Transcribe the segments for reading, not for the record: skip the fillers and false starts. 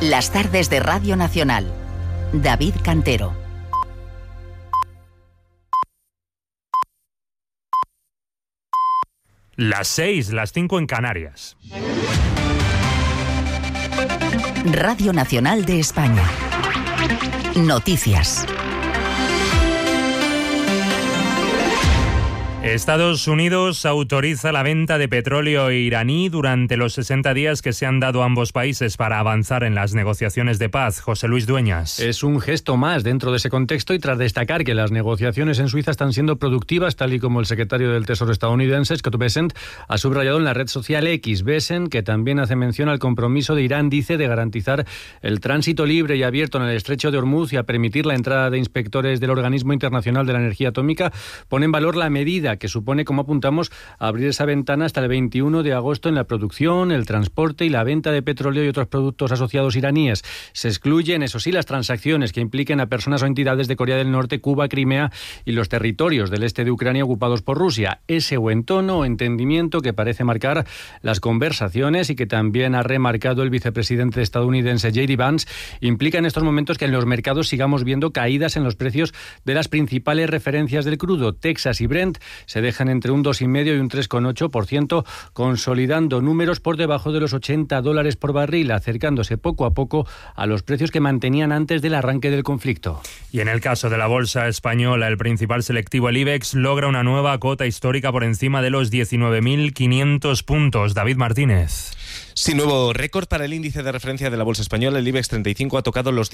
Las tardes de Radio Nacional. David Cantero. Las 6, las 5 en Canarias. Radio Nacional de España. Noticias. Estados Unidos autoriza la venta de petróleo iraní durante los 60 días que se han dado a ambos países para avanzar en las negociaciones de paz. José Luis Dueñas. Es un gesto más dentro de ese contexto y tras destacar que las negociaciones en Suiza están siendo productivas, tal y como el secretario del Tesoro estadounidense, Scott Bessent, ha subrayado en la red social X. Bessent, que también hace mención al compromiso de Irán, dice, de garantizar el tránsito libre y abierto en el estrecho de Hormuz y a permitir la entrada de inspectores del Organismo Internacional de la Energía Atómica, pone en valor la medida que supone, como apuntamos, abrir esa ventana hasta el 21 de agosto en la producción, el transporte y la venta de petróleo y otros productos asociados iraníes. Se excluyen, eso sí, las transacciones que impliquen a personas o entidades de Corea del Norte, Cuba, Crimea y los territorios del este de Ucrania ocupados por Rusia. Ese buen tono o entendimiento que parece marcar las conversaciones y que también ha remarcado el vicepresidente estadounidense J.D. Vance, implica en estos momentos que en los mercados sigamos viendo caídas en los precios de las principales referencias del crudo. Texas y Brent se dejan entre un 2,5% y un 3,8%, consolidando números por debajo de los $80 por barril, acercándose poco a poco a los precios que mantenían antes del arranque del conflicto. Y en el caso de la bolsa española, el principal selectivo, el IBEX, logra una nueva cota histórica por encima de los 19.500 puntos. David Martínez. Sí, nuevo récord para el índice de referencia de la bolsa española. El IBEX 35 ha tocado los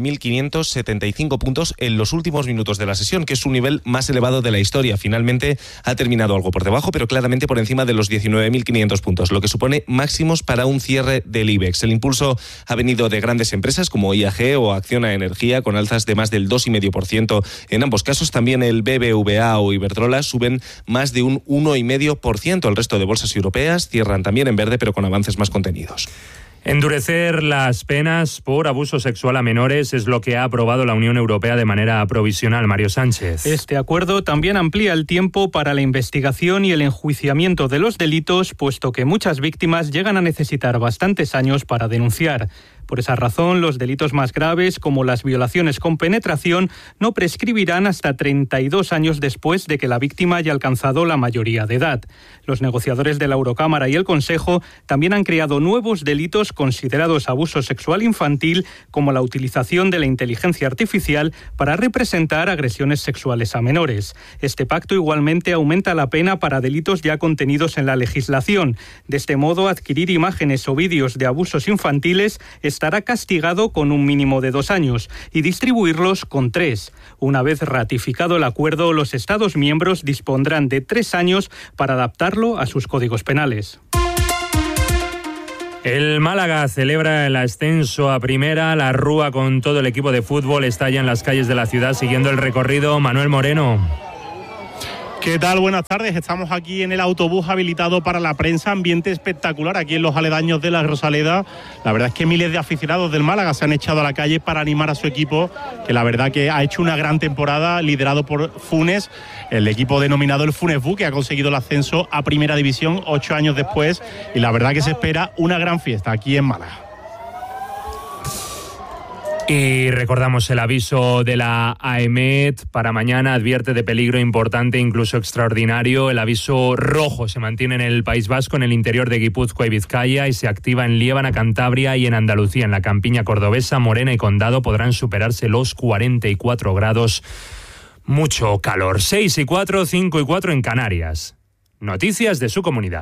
19.575 puntos en los últimos minutos de la sesión, que es su nivel más elevado de la historia. Finalmente ha terminado algo por debajo, pero claramente por encima de los 19.500 puntos, lo que supone máximos para un cierre del IBEX. El impulso ha venido de grandes empresas como IAG o Acciona Energía, con alzas de más del 2,5% en ambos casos. También el BBVA o Iberdrola suben más de un 1,5%. El resto de bolsas europeas cierran también en verde, pero con avances más contenidos. Endurecer las penas por abuso sexual a menores es lo que ha aprobado la Unión Europea de manera provisional. Mario Sánchez. Este acuerdo también amplía el tiempo para la investigación y el enjuiciamiento de los delitos, puesto que muchas víctimas llegan a necesitar bastantes años para denunciar. Por esa razón, los delitos más graves, como las violaciones con penetración, no prescribirán hasta 32 años después de que la víctima haya alcanzado la mayoría de edad. Los negociadores de la Eurocámara y el Consejo también han creado nuevos delitos considerados abuso sexual infantil, como la utilización de la inteligencia artificial para representar agresiones sexuales a menores. Este pacto igualmente aumenta la pena para delitos ya contenidos en la legislación. De este modo, adquirir imágenes o vídeos de abusos infantiles estará castigado con un mínimo de 2 años y distribuirlos con 3. Una vez ratificado el acuerdo, los Estados miembros dispondrán de 3 años para adaptarlo a sus códigos penales. El Málaga celebra el ascenso a primera. La Rúa, con todo el equipo de fútbol, está ya en las calles de la ciudad siguiendo el recorrido. Manuel Moreno. ¿Qué tal? Buenas tardes. Estamos aquí en el autobús habilitado para la prensa. Ambiente espectacular aquí en los aledaños de la Rosaleda. La verdad es que miles de aficionados del Málaga se han echado a la calle para animar a su equipo, que la verdad que ha hecho una gran temporada, liderado por Funes, el equipo denominado el Funes Bu, que ha conseguido el ascenso a Primera División 8 años después. Y la verdad que se espera una gran fiesta aquí en Málaga. Y recordamos el aviso de la AEMET para mañana. Advierte de peligro importante, incluso extraordinario. El aviso rojo se mantiene en el País Vasco, en el interior de Guipúzcoa y Vizcaya, y se activa en Liébana, Cantabria y en Andalucía. En la campiña cordobesa, Morena y Condado podrán superarse los 44 grados. Mucho calor. 6:04, 5:04 en Canarias. Noticias de su comunidad.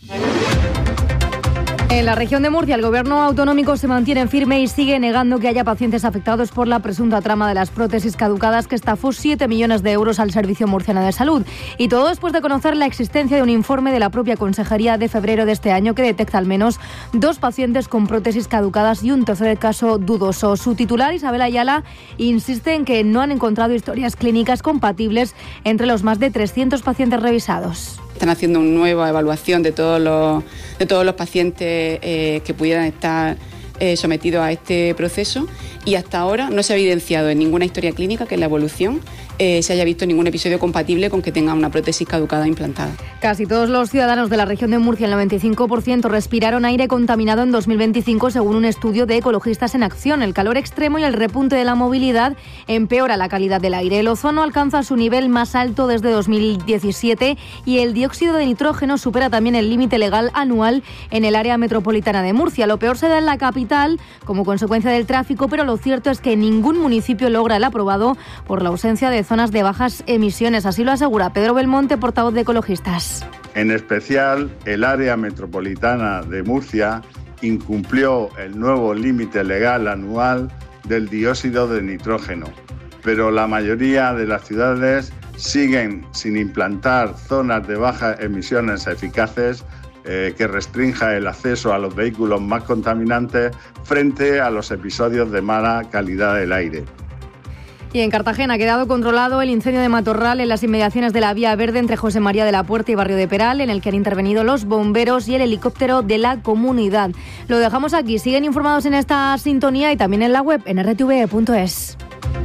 En la región de Murcia, el gobierno autonómico se mantiene firme y sigue negando que haya pacientes afectados por la presunta trama de las prótesis caducadas que estafó 7 millones de euros al Servicio Murciano de Salud. Y todo después de conocer la existencia de un informe de la propia Consejería de febrero de este año que detecta al menos 2 pacientes con prótesis caducadas y un tercer caso dudoso. Su titular, Isabel Ayala, insiste en que no han encontrado historias clínicas compatibles entre los más de 300 pacientes revisados. Están haciendo una nueva evaluación de todos los pacientes que pudieran estar sometidos a este proceso y hasta ahora no se ha evidenciado en ninguna historia clínica que en la evolución se haya visto ningún episodio compatible con que tenga una prótesis caducada implantada. Casi todos los ciudadanos de la región de Murcia, el 95%, respiraron aire contaminado en 2025, según un estudio de Ecologistas en Acción. El calor extremo y el repunte de la movilidad empeora la calidad del aire. El ozono alcanza su nivel más alto desde 2017 y el dióxido de nitrógeno supera también el límite legal anual en el área metropolitana de Murcia. Lo peor se da en la capital como consecuencia del tráfico, pero lo cierto es que ningún municipio logra el aprobado por la ausencia de zonas de bajas emisiones. Así lo asegura Pedro Belmonte, portavoz de Ecologistas. En especial, el área metropolitana de Murcia incumplió el nuevo límite legal anual del dióxido de nitrógeno, pero la mayoría de las ciudades siguen sin implantar zonas de bajas emisiones eficaces que restrinja el acceso a los vehículos más contaminantes frente a los episodios de mala calidad del aire. Y en Cartagena ha quedado controlado el incendio de matorral en las inmediaciones de la Vía Verde entre José María de la Puerta y Barrio de Peral, en el que han intervenido los bomberos y el helicóptero de la comunidad. Lo dejamos aquí. Siguen informados en esta sintonía y también en la web en rtve.es.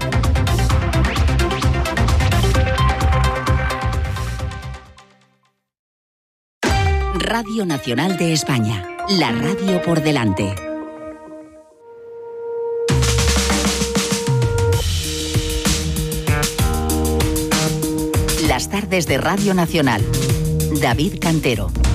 Radio Nacional de España, la radio por delante. Las tardes de Radio Nacional. David Cantero.